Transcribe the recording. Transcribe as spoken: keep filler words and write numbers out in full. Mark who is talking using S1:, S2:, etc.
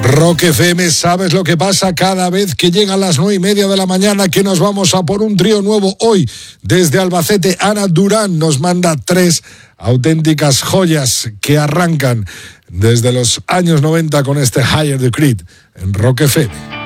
S1: Rock F M, ¿sabes lo que pasa cada vez que llegan las nueve y media de la mañana? Que nos vamos a por un trío nuevo hoy. Desde Albacete, Ana Durán nos manda tres auténticas joyas que arrancan desde los años noventa con este Higher the Creed en Rock F M.